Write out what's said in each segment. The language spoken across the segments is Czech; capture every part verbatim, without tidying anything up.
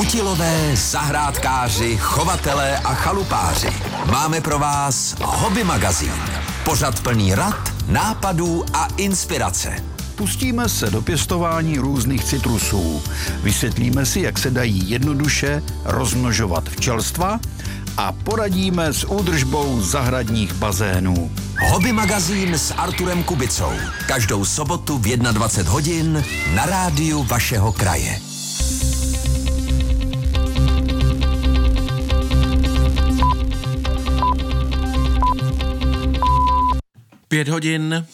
Kutilové, zahrádkáři, chovatelé a chalupáři. Máme pro vás Hobby magazín. Pořad plný rad, nápadů a inspirace. Pustíme se do pěstování různých citrusů. Vysvětlíme si, jak se dají jednoduše rozmnožovat včelstva a poradíme s údržbou zahradních bazénů. Hobby magazín s Arturem Kubicou. Každou sobotu v dvacet jedna hodin na rádiu vašeho kraje. Pět hodin.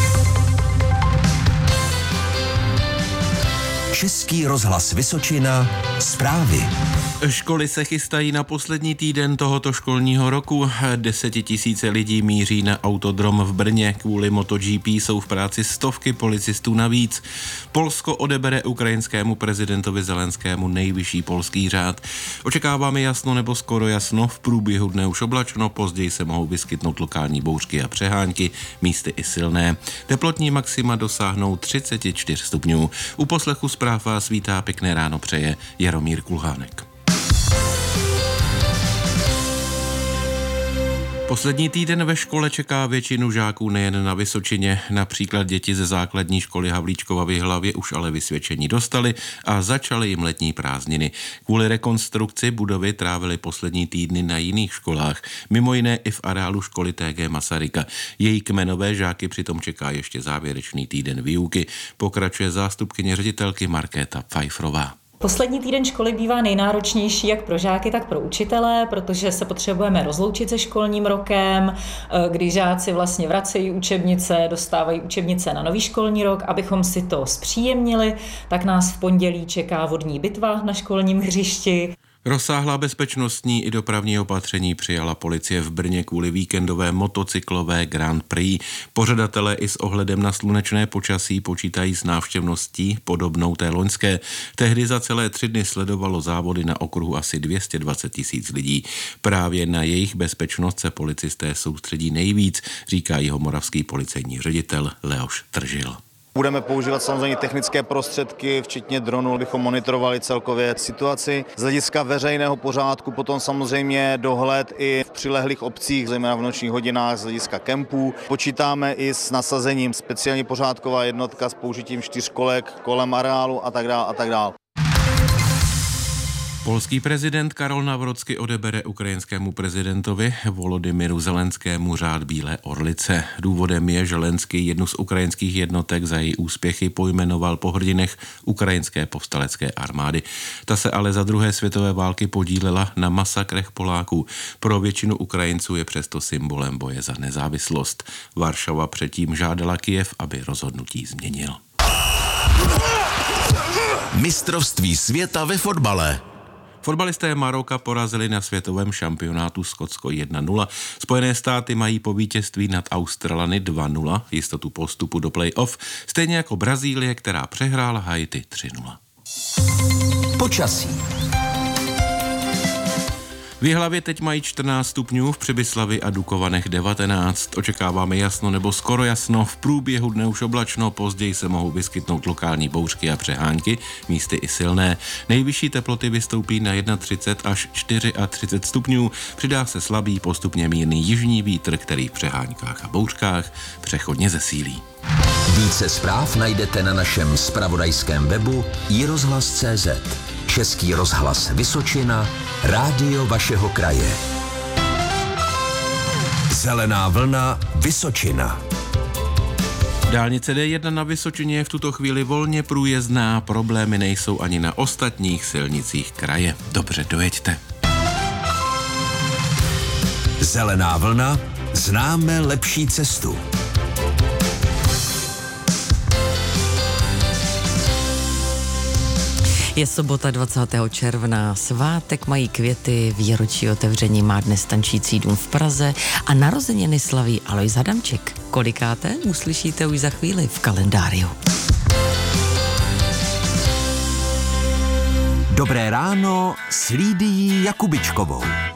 Český rozhlas Vysočina. Zprávy. Školy se chystají na poslední týden tohoto školního roku. Desetitisíce lidí míří na autodrom v Brně. Kvůli MotoGP jsou v práci stovky policistů navíc. Polsko odebere ukrajinskému prezidentovi Zelenskému nejvyšší polský řád. Očekáváme jasno nebo skoro jasno. V průběhu dne už oblačno, později se mohou vyskytnout lokální bouřky a přehánky, místy i silné. Teplotní maxima dosáhnou třicet čtyři stupňů. U poslechu zpráv vás vítá, pěkné ráno přeje Jaromír Kulhánek. Poslední týden ve škole čeká většinu žáků nejen na Vysočině. Například děti ze základní školy Havlíčkova v Jihlavě už ale vysvědčení dostali a začaly jim letní prázdniny. Kvůli rekonstrukci budovy trávili poslední týdny na jiných školách, mimo jiné i v areálu školy T G Masaryka. Její kmenové žáky přitom čeká ještě závěrečný týden výuky. Pokračuje zástupkyně ředitelky Markéta Pfeifferová. Poslední týden školy bývá nejnáročnější jak pro žáky, tak pro učitele, protože se potřebujeme rozloučit se školním rokem, kdy žáci vlastně vracejí učebnice, dostávají učebnice na nový školní rok. Abychom si to zpříjemnili, tak nás v pondělí čeká vodní bitva na školním hřišti. Rozsáhlá bezpečnostní i dopravní opatření přijala policie v Brně kvůli víkendové motocyklové Grand Prix. Pořadatelé i s ohledem na slunečné počasí počítají s návštěvností podobnou té loňské. Tehdy za celé tři dny sledovalo závody na okruhu asi dvě stě dvacet tisíc lidí. Právě na jejich bezpečnost se policisté soustředí nejvíc, říká jihomoravský policejní ředitel Leoš Tržil. Budeme používat samozřejmě technické prostředky, včetně dronů, abychom monitorovali celkově situaci. Z hlediska veřejného pořádku potom samozřejmě dohled i v přilehlých obcích, zejména v nočních hodinách z hlediska kempů. Počítáme i s nasazením speciálně pořádková jednotka s použitím čtyřkolek kolem areálu a tak dále a tak dále. Polský prezident Karol Nawrocki odebere ukrajinskému prezidentovi Volodymyru Zelenskému řád Bílé orlice. Důvodem je, že Zelenský jednu z ukrajinských jednotek za její úspěchy pojmenoval po hrdinech ukrajinské povstalecké armády. Ta se ale za druhé světové války podílela na masakrech Poláků. Pro většinu Ukrajinců je přesto symbolem boje za nezávislost. Varšava předtím žádala Kyjev, aby rozhodnutí změnil. Mistrovství světa ve fotbale. Fotbalisté Maroka porazili na světovém šampionátu Skotsko jedna nula. Spojené státy mají po vítězství nad Australany dva nula jistotu postupu do play-off, stejně jako Brazílie, která přehrála Haiti tři nula. Počasí. V Jihlavě teď mají čtrnáct stupňů, v Přibyslavi a Dukovanech devatenáct. Očekáváme jasno nebo skoro jasno, v průběhu dne už oblačno, později se mohou vyskytnout lokální bouřky a přehánky, místy i silné. Nejvyšší teploty vystoupí na třicet jedna až třicet čtyři stupňů, přidá se slabý postupně mírný jižní vítr, který v přeháňkách a bouřkách přechodně zesílí. Více zpráv najdete na našem zpravodajském webu i rozhlas tečka cé zet. Český rozhlas Vysočina, rádio vašeho kraje. Zelená vlna Vysočina. Dálnice D jedna na Vysočině je v tuto chvíli volně průjezdná, problémy nejsou ani na ostatních silnicích kraje. Dobře, dojeďte. Zelená vlna, známe lepší cestu. Je sobota dvacátého června, svátek mají květy, výročí otevření má dnes tančící dům v Praze a narozeniny slaví Alojz Adamček. Kolikáté uslyšíte už za chvíli v kalendáriu. Dobré ráno s Lídií Jakubičkovou.